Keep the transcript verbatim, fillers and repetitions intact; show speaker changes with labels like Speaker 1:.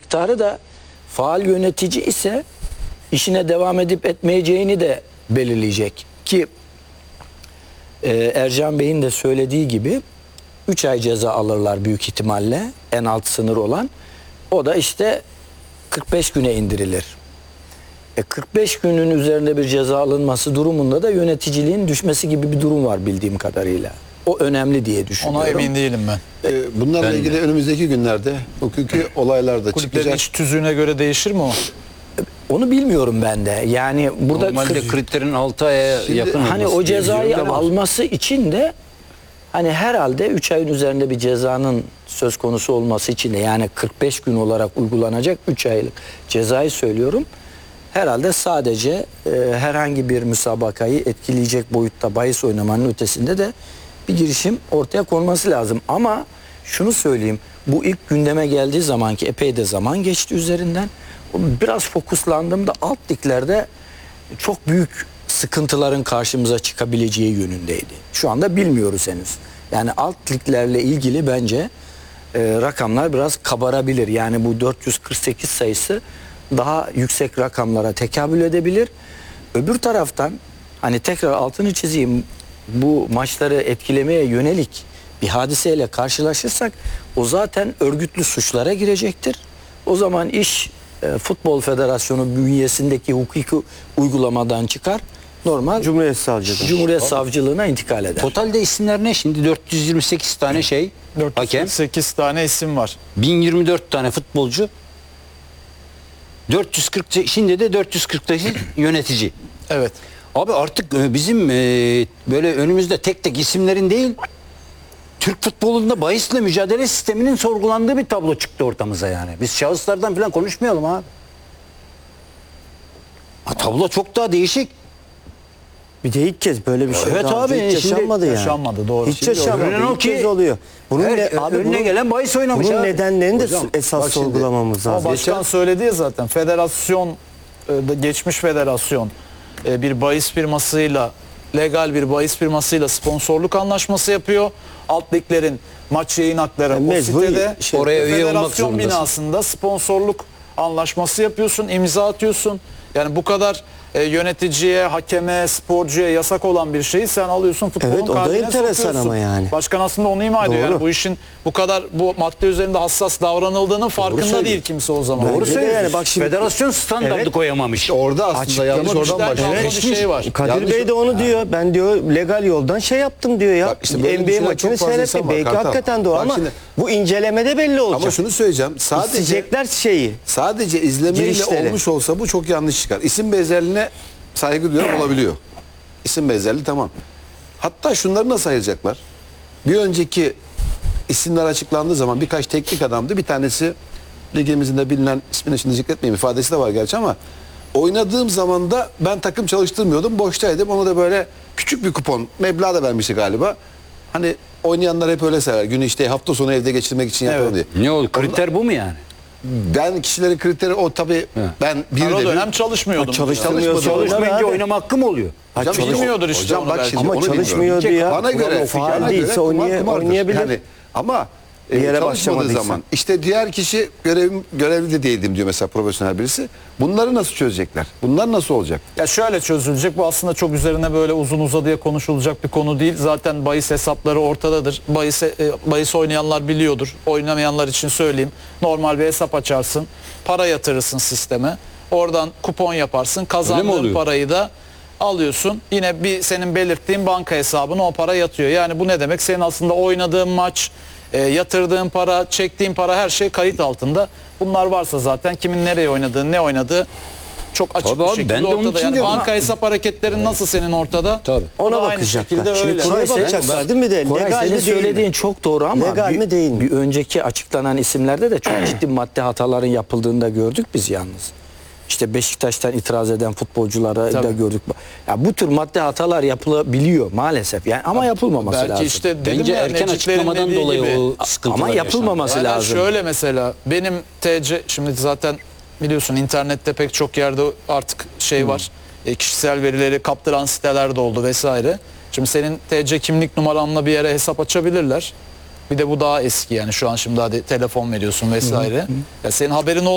Speaker 1: miktarı da faal yönetici ise işine devam edip etmeyeceğini de belirleyecek. Ki e, Ercan Bey'in de söylediği gibi üç ay ceza alırlar büyük ihtimalle, en alt sınır olan. O da işte kırk beş güne indirilir. E kırk beş günün üzerinde bir ceza alınması durumunda da yöneticiliğin düşmesi gibi bir durum var bildiğim kadarıyla. O önemli diye düşünüyorum.
Speaker 2: Ona emin değilim ben.
Speaker 3: Ee, bunlarla
Speaker 1: Ben
Speaker 3: ilgili
Speaker 1: de.
Speaker 3: önümüzdeki günlerde hukuki olaylarda
Speaker 2: Kulüplerin
Speaker 3: çıkacak.
Speaker 2: iş tüzüğüne göre değişir mi o?
Speaker 1: Onu bilmiyorum ben de. Yani burada
Speaker 4: Normalde
Speaker 1: kırk-
Speaker 4: kriterin altı aya
Speaker 3: Şimdi
Speaker 4: yakın
Speaker 1: hani
Speaker 4: olması
Speaker 1: o cezayı
Speaker 4: gerekiyor ama
Speaker 1: alması için de hani herhalde üç ayın üzerinde bir cezanın söz konusu olması için de, yani kırk beş gün olarak uygulanacak üç aylık cezayı söylüyorum. Herhalde sadece e, herhangi bir müsabakayı etkileyecek boyutta bahis oynamanın ötesinde de bir girişim ortaya konması lazım. Ama şunu söyleyeyim, bu ilk gündeme geldiği zaman ki epey de zaman geçti üzerinden, biraz fokuslandığımda alt liglerde çok büyük sıkıntıların karşımıza çıkabileceği yönündeydi. Şu anda bilmiyoruz henüz. Yani alt liglerle ilgili bence e, rakamlar biraz kabarabilir. Yani bu dört yüz kırk sekiz sayısı daha yüksek rakamlara tekabül edebilir. Öbür taraftan hani tekrar altını çizeyim, bu maçları etkilemeye yönelik bir hadiseyle karşılaşırsak o zaten örgütlü suçlara girecektir. O zaman iş e, Futbol Federasyonu bünyesindeki hukuki uygulamadan çıkar. Normal
Speaker 5: Cumhuriyet Savcılığı.
Speaker 1: Cumhuriyet Savcılığına intikal eder.
Speaker 4: totalde isimler ne şimdi? dört yüz yirmi sekiz tane şey
Speaker 2: dört yüz
Speaker 4: hakem,
Speaker 2: kırk sekiz tane isim var.
Speaker 4: bin yirmi dört tane futbolcu, dört yüz kırk, şimdi de dört yüz kırk yönetici.
Speaker 2: Evet.
Speaker 4: Abi artık e, bizim e, böyle önümüzde tek tek isimlerin değil, Türk futbolunda bahisle mücadele sisteminin sorgulandığı bir tablo çıktı ortamıza yani. Biz şahıslardan falan konuşmayalım abi. Ha, tablo çok daha değişik.
Speaker 5: Bir de ilk kez böyle bir şey
Speaker 4: Evet
Speaker 5: daha önce
Speaker 4: abi,
Speaker 5: hiç
Speaker 4: şimdi
Speaker 5: yaşanmadı yani.
Speaker 2: yaşanmadı, doğru.
Speaker 5: Hiç
Speaker 2: Şimdi
Speaker 5: yaşanmadı.
Speaker 4: görünen o
Speaker 5: İlk
Speaker 4: ki
Speaker 5: kez oluyor. Bunun
Speaker 4: Her,
Speaker 5: ne, abi
Speaker 4: önüne
Speaker 5: bunun,
Speaker 4: gelen bahis oynamış
Speaker 5: bunun
Speaker 4: abi.
Speaker 5: nedenlerini de
Speaker 3: Hocam,
Speaker 5: esas
Speaker 3: bak şimdi,
Speaker 5: sorgulamamız
Speaker 2: Ama
Speaker 5: lazım.
Speaker 2: başkan söyledi ya zaten, federasyon, e, da geçmiş federasyon e, bir bahis firmasıyla, legal bir bahis firmasıyla sponsorluk anlaşması yapıyor. Alt liglerin maç yayın hakları
Speaker 5: Yani
Speaker 2: o
Speaker 5: mecburi
Speaker 2: sitede
Speaker 5: şey-
Speaker 4: Oraya üye olmak
Speaker 2: federasyon
Speaker 4: zorundasın.
Speaker 2: binasında sponsorluk anlaşması yapıyorsun, imza atıyorsun. Yani bu kadar e, yöneticiye, hakeme, sporcuya yasak olan bir şeyi sen alıyorsun futbolun
Speaker 5: Evet, o da
Speaker 2: kalbine
Speaker 5: enteresan
Speaker 2: sokuyorsun.
Speaker 5: ama yani.
Speaker 2: Başkan aslında onu ima ediyor.
Speaker 5: Doğru.
Speaker 2: Yani bu işin bu kadar bu madde üzerinde hassas davranıldığının farkında
Speaker 4: söylüyor.
Speaker 2: değil kimse o zaman.
Speaker 5: Bence
Speaker 4: Doğru
Speaker 5: de
Speaker 4: söylüyorsun.
Speaker 5: yani bak şimdi-
Speaker 4: Federasyon standartı
Speaker 5: Evet.
Speaker 4: koyamamış.
Speaker 3: Orada aslında yanlış
Speaker 5: Açıklama
Speaker 3: oradan
Speaker 2: İşten
Speaker 3: başlıyor.
Speaker 2: kalma bir şey var.
Speaker 5: Kadir
Speaker 3: Yanlış-
Speaker 5: Bey de onu diyor. Ben diyor legal yoldan şey yaptım diyor ya.
Speaker 3: Bak işte böyle
Speaker 5: N B A
Speaker 3: düşünen
Speaker 5: maçını
Speaker 3: çok fazla insan
Speaker 5: seyrettim.
Speaker 3: var,
Speaker 5: Belki
Speaker 3: Kartal.
Speaker 5: hakikaten doğru
Speaker 3: Bak
Speaker 5: ama
Speaker 3: şimdi-
Speaker 5: bu incelemede belli olacak.
Speaker 3: Ama şunu söyleyeceğim. Sadece
Speaker 5: İsteyecekler şeyi.
Speaker 3: sadece izlemeyle
Speaker 5: Girişleri.
Speaker 3: olmuş olsa bu çok yanlış çıkar. İsim benzerliğine saygı duyuyorum, olabiliyor. İsim benzerliği tamam. Hatta şunları nasıl ayıracaklar? Bir önceki isimler açıklandığı zaman birkaç teknik adamdı. Bir tanesi ligimizin de bilinen, ismini şimdi zikretmeyeyim, ifadesi de var gerçi ama oynadığım zaman da ben takım çalıştırmıyordum. Boştaydım. Ona da böyle küçük bir kupon meblağ da vermişti galiba. Hani oynayanlar hep öyle sever. Günü işte hafta sonu evde geçirmek için yapalım diye.
Speaker 4: Ne oldu? Kriter bu mu yani?
Speaker 3: Ben kişilerin kriteri o tabii ben bir
Speaker 2: Ben o
Speaker 3: de
Speaker 2: dönem
Speaker 3: bir
Speaker 2: çalışmıyordum.
Speaker 5: Çalıştırmıyor,
Speaker 3: Çalışmadı.
Speaker 4: Çalışmayınca
Speaker 5: abi.
Speaker 4: oynama hakkı mı oluyor?
Speaker 3: Hocam,
Speaker 5: çalış-
Speaker 2: bilmiyordur işte
Speaker 3: hocam
Speaker 2: onu
Speaker 3: bak
Speaker 2: belki.
Speaker 3: şimdi
Speaker 5: Ama
Speaker 3: onu
Speaker 5: çalışmıyordu
Speaker 3: bilmiyorum.
Speaker 5: ya.
Speaker 3: Bana göre,
Speaker 5: Faal
Speaker 3: bana
Speaker 5: değilse
Speaker 3: göre kumar
Speaker 5: oynay-
Speaker 3: kumardır.
Speaker 5: oynayabilir.
Speaker 3: Yani, ama e,
Speaker 5: Bir yere
Speaker 3: çalışmadığı
Speaker 5: başlamadıysa.
Speaker 3: zaman işte diğer kişi görev, görevli de değildim diyor mesela profesyonel birisi. Bunları nasıl çözecekler? Bunlar nasıl olacak?
Speaker 2: Ya şöyle çözülecek. Bu aslında çok üzerine böyle uzun uzadıya konuşulacak bir konu değil. Zaten bahis hesapları ortadadır. Bahis, e, bahis oynayanlar biliyordur. Oynamayanlar için söyleyeyim. Normal bir hesap açarsın. Para yatırırsın sisteme. Oradan kupon yaparsın. Kazandığın
Speaker 4: oluyor?
Speaker 2: parayı da alıyorsun. Yine bir senin belirttiğin banka hesabına o para yatıyor. Yani bu ne demek? Senin aslında oynadığın maç, e, yatırdığın para, çektiğin para, her şey kayıt altında. Bunlar varsa zaten kimin nereye oynadığı, ne oynadığı çok açık
Speaker 4: Tabii
Speaker 2: bir
Speaker 4: abi,
Speaker 2: şekilde
Speaker 4: ben de onun
Speaker 2: ortada.
Speaker 4: için
Speaker 2: Yani
Speaker 4: diyorum.
Speaker 2: banka hesap hareketlerin nasıl senin ortada?
Speaker 4: Tabii.
Speaker 2: Bu da
Speaker 5: Ona
Speaker 2: aynı şekilde
Speaker 5: bakacaklar. Şimdi
Speaker 2: öyle.
Speaker 5: Koray
Speaker 1: Neyse,
Speaker 5: bakacaklar değil mi de
Speaker 1: Koray,
Speaker 5: legal
Speaker 1: senin
Speaker 5: mi değil
Speaker 1: söylediğin
Speaker 5: mi?
Speaker 1: çok doğru ama
Speaker 5: Legal
Speaker 1: bir,
Speaker 5: mi değil mi?
Speaker 1: bir önceki açıklanan isimlerde de çok ciddi madde hataların yapıldığını da gördük biz yalnız. İşte Beşiktaş'tan itiraz eden futbolcuları da
Speaker 2: Tabii.
Speaker 1: gördük. Ya bu tür madde hatalar yapılabiliyor maalesef. Yani ama yapılmaması
Speaker 2: Belki
Speaker 1: lazım.
Speaker 2: işte dedim
Speaker 4: Bence
Speaker 2: ya,
Speaker 4: erken
Speaker 2: Neciplerin
Speaker 4: açıklamadan
Speaker 2: dediği
Speaker 4: dolayı
Speaker 2: gibi.
Speaker 4: o sıkıntılar
Speaker 1: ama yapılmaması
Speaker 2: Yani
Speaker 1: lazım.
Speaker 2: şöyle mesela benim T C, şimdi zaten biliyorsun internette pek çok yerde artık şey var. E, kişisel verileri kaptıran siteler de oldu vesaire. Şimdi senin T C kimlik numaranla bir yere hesap açabilirler. Bir de bu daha eski yani, şu an şimdi hadi telefon veriyorsun vesaire. Ya senin haberin